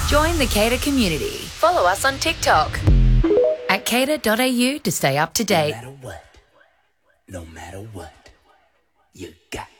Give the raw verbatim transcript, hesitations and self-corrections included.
Join the Cater community. Follow us on TikTok at cater dot a u to stay up to date. No matter what, no matter what, you got